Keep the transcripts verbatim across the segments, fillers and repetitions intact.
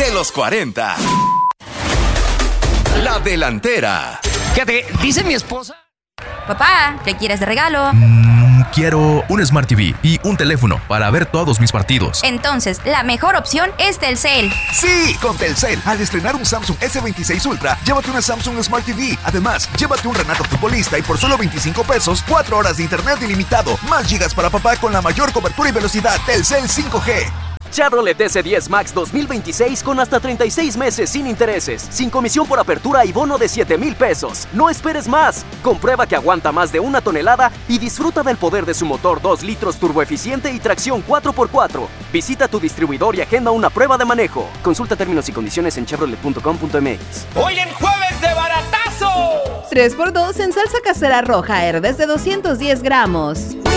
de los cuarenta. La delantera. Fíjate, dice mi esposa... Papá, ¿qué quieres de regalo? Mm, quiero un Smart T V y un teléfono para ver todos mis partidos. Entonces, la mejor opción es Telcel. Sí, con Telcel, al estrenar un Samsung ese veintiséis Ultra, llévate una Samsung Smart T V. Además, llévate un Renato Futbolista y por solo veinticinco pesos, cuatro horas de internet ilimitado, más gigas para papá con la mayor cobertura y velocidad. Telcel cinco G. Chevrolet S diez Max dos mil veintiséis con hasta treinta y seis meses sin intereses, sin comisión por apertura y bono de siete mil pesos. No esperes más. Comprueba que aguanta más de una tonelada y disfruta del poder de su motor dos litros turboeficiente y tracción cuatro por cuatro. Visita tu distribuidor y agenda una prueba de manejo. Consulta términos y condiciones en chevrolet punto com punto m x. ¡Hoy en jueves de baratazo! tres por dos en salsa casera roja Herdes de doscientos diez gramos.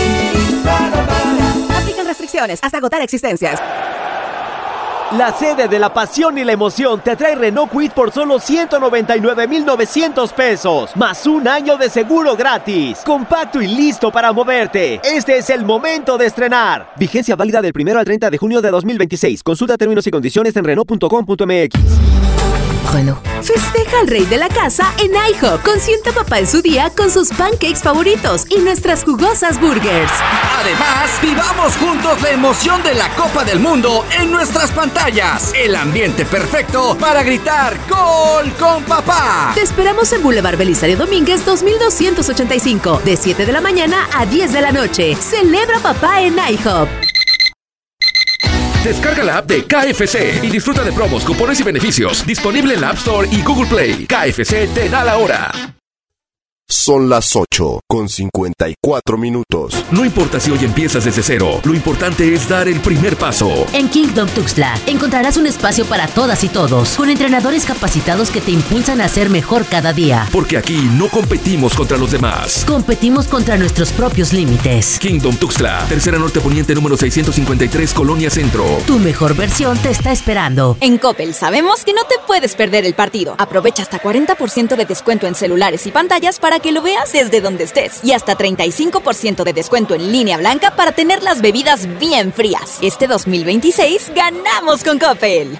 Aplican restricciones hasta agotar existencias. La sede de la pasión y la emoción te trae Renault Kwid por solo ciento noventa y nueve mil novecientos pesos, más un año de seguro gratis. Compacto y listo para moverte. Este es el momento de estrenar. Vigencia válida del primero al treinta de junio de dos mil veintiséis. Consulta términos y condiciones en renault punto com punto m x. Bueno, festeja al rey de la casa en IHOP. Consiente a papá en su día con sus pancakes favoritos y nuestras jugosas burgers. Además, vivamos juntos la emoción de la Copa del Mundo en nuestras pantallas. El ambiente perfecto para gritar ¡Gol con papá! Te esperamos en Boulevard Belisario Domínguez dos mil doscientos ochenta y cinco, de siete de la mañana a diez de la noche. Celebra papá en IHOP. Descarga la app de K F C y disfruta de promos, cupones y beneficios. Disponible en la App Store y Google Play. K F C te da la hora. Son las ocho con cincuenta y cuatro minutos. No importa si hoy empiezas desde cero, lo importante es dar el primer paso. En Kingdom Tuxtla encontrarás un espacio para todas y todos, con entrenadores capacitados que te impulsan a ser mejor cada día. Porque aquí no competimos contra los demás. Competimos contra nuestros propios límites. Kingdom Tuxtla, Tercera Norte Poniente número seiscientos cincuenta y tres, Colonia Centro. Tu mejor versión te está esperando. En Coppel sabemos que no te puedes perder el partido. Aprovecha hasta cuarenta por ciento de descuento en celulares y pantallas para que lo veas desde donde estés. Y hasta treinta y cinco por ciento de descuento en línea blanca para tener las bebidas bien frías. Este dos mil veintiséis ganamos con Coppel.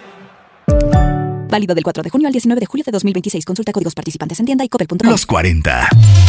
Válido del cuatro de junio al diecinueve de julio de dos mil veintiséis. Consulta códigos participantes en tienda y coppel punto com. Los cuarenta.